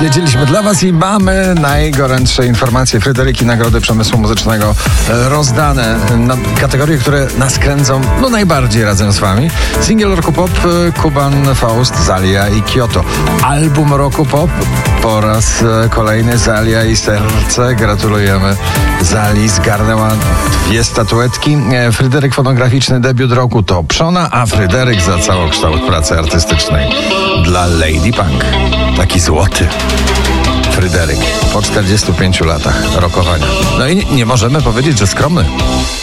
Wiedzieliśmy dla was i mamy najgorętsze informacje. Fryderyki, nagrody przemysłu muzycznego rozdane na kategorie, które nas kręcą najbardziej razem z wami. Singiel roku pop Kuban, Faust, Zalia i Kyoto. Album roku pop po raz kolejny Zalia i Serce. Gratulujemy. Zali zgarnęła 2 statuetki. Fryderyk fonograficzny debiut roku to Przona, a Fryderyk za całokształt pracy artystycznej dla Lady Punk. Taki złoty Fryderyk po 45 latach rockowania. No i nie możemy powiedzieć, że skromny.